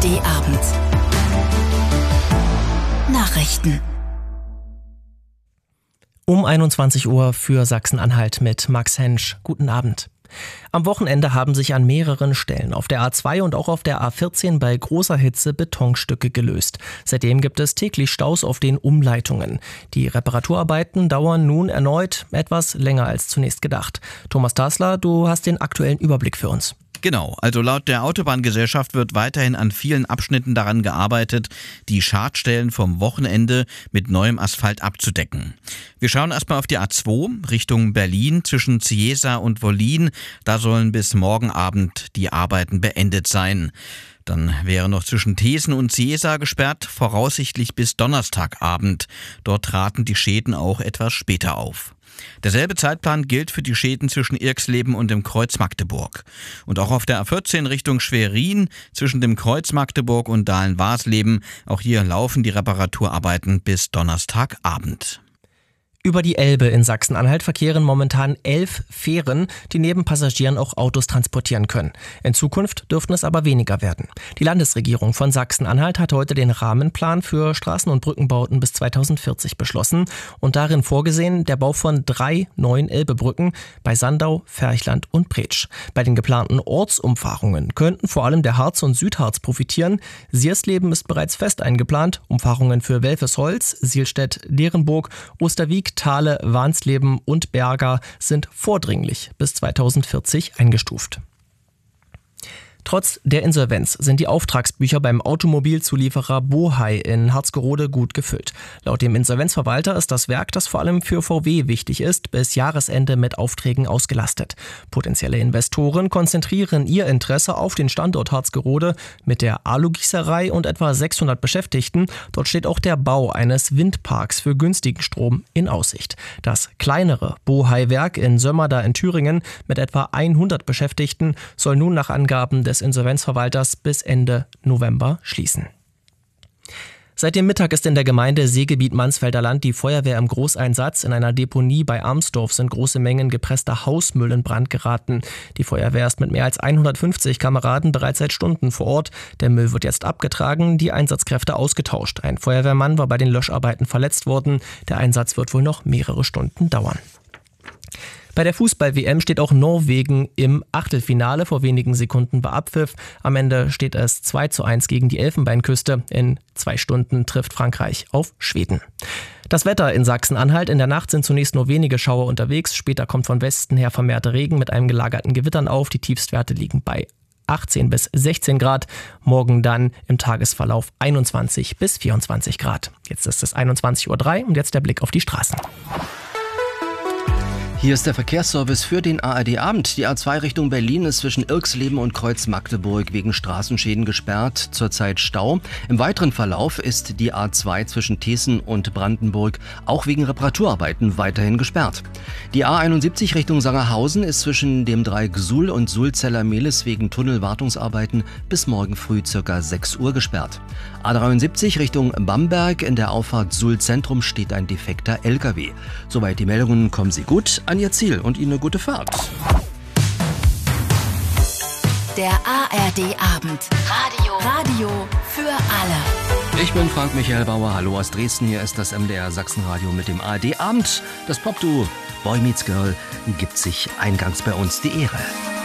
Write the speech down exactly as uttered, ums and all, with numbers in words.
D Abend. Nachrichten. Um einundzwanzig Uhr für Sachsen-Anhalt mit Max Hensch. Guten Abend. Am Wochenende haben sich an mehreren Stellen auf der A zwei und auch auf der A vierzehn bei großer Hitze Betonstücke gelöst. Seitdem gibt es täglich Staus auf den Umleitungen. Die Reparaturarbeiten dauern nun erneut etwas länger als zunächst gedacht. Thomas Tasler, du hast den aktuellen Überblick für uns. Genau, also laut der Autobahngesellschaft wird weiterhin an vielen Abschnitten daran gearbeitet, die Schadstellen vom Wochenende mit neuem Asphalt abzudecken. Wir schauen erstmal auf die A zwei Richtung Berlin zwischen Cieza und Wollin. Da sollen bis morgen Abend die Arbeiten beendet sein. Dann wäre noch zwischen Thesen und Cieza gesperrt, voraussichtlich bis Donnerstagabend. Dort traten die Schäden auch etwas später auf. Derselbe Zeitplan gilt für die Schäden zwischen Irxleben und dem Kreuz Magdeburg. Und auch auf der A vierzehn Richtung Schwerin zwischen dem Kreuz Magdeburg und Dahlen-Warsleben. Auch hier laufen die Reparaturarbeiten bis Donnerstagabend. Über die Elbe in Sachsen-Anhalt verkehren momentan elf Fähren, die neben Passagieren auch Autos transportieren können. In Zukunft dürften es aber weniger werden. Die Landesregierung von Sachsen-Anhalt hat heute den Rahmenplan für Straßen- und Brückenbauten bis zweitausendvierzig beschlossen und darin vorgesehen der Bau von drei neuen Elbebrücken bei Sandau, Ferchland und Bretsch. Bei den geplanten Ortsumfahrungen könnten vor allem der Harz und Südharz profitieren. Siersleben ist bereits fest eingeplant. Umfahrungen für Welfesholz, Sielstedt, Derenburg, Osterwieck, Thale, Wansleben und Berga sind vordringlich bis zweitausendvierzig eingestuft. Trotz der Insolvenz sind die Auftragsbücher beim Automobilzulieferer Bohai in Harzgerode gut gefüllt. Laut dem Insolvenzverwalter ist das Werk, das vor allem für V W wichtig ist, bis Jahresende mit Aufträgen ausgelastet. Potenzielle Investoren konzentrieren ihr Interesse auf den Standort Harzgerode mit der Alugießerei und etwa sechshundert Beschäftigten. Dort steht auch der Bau eines Windparks für günstigen Strom in Aussicht. Das kleinere Bohai-Werk in Sömmerda in Thüringen mit etwa hundert Beschäftigten soll nun nach Angaben des Insolvenzverwalters bis Ende November schließen. Seit dem Mittag ist in der Gemeinde Seegebiet Mansfelder Land die Feuerwehr im Großeinsatz. In einer Deponie bei Armsdorf sind große Mengen gepresster Hausmüll in Brand geraten. Die Feuerwehr ist mit mehr als hundertfünfzig Kameraden bereits seit Stunden vor Ort. Der Müll wird jetzt abgetragen, die Einsatzkräfte ausgetauscht. Ein Feuerwehrmann war bei den Löscharbeiten verletzt worden. Der Einsatz wird wohl noch mehrere Stunden dauern. Bei der Fußball-W M steht auch Norwegen im Achtelfinale. Vor wenigen Sekunden war Abpfiff. Am Ende steht es zwei zu eins gegen die Elfenbeinküste. In zwei Stunden trifft Frankreich auf Schweden. Das Wetter in Sachsen-Anhalt. In der Nacht sind zunächst nur wenige Schauer unterwegs. Später kommt von Westen her vermehrt Regen mit einem gelagerten Gewittern auf. Die Tiefstwerte liegen bei achtzehn bis sechzehn Grad. Morgen dann im Tagesverlauf einundzwanzig bis vierundzwanzig Grad. Jetzt ist es einundzwanzig Uhr drei und jetzt der Blick auf die Straßen. Hier ist der Verkehrsservice für den A R D-Abend. Die A zwei Richtung Berlin ist zwischen Irxleben und Kreuz Magdeburg wegen Straßenschäden gesperrt, zurzeit Stau. Im weiteren Verlauf ist die A zwei zwischen Thesen und Brandenburg auch wegen Reparaturarbeiten weiterhin gesperrt. Die A einundsiebzig Richtung Sangerhausen ist zwischen dem Dreieck Suhl und Sulzeller-Mehlis wegen Tunnelwartungsarbeiten bis morgen früh ca. sechs Uhr gesperrt. A dreiundsiebzig Richtung Bamberg, in der Auffahrt Suhl-Zentrum steht ein defekter L K W. Soweit die Meldungen, kommen Sie gut an Ihr Ziel und Ihnen eine gute Fahrt. Der A R D-Abend. Radio. Radio für alle. Ich bin Frank Michael Bauer. Hallo aus Dresden. Hier ist das M D R Sachsenradio mit dem A R D-Abend. Das Popduo Boy Meets Girl gibt sich eingangs bei uns die Ehre.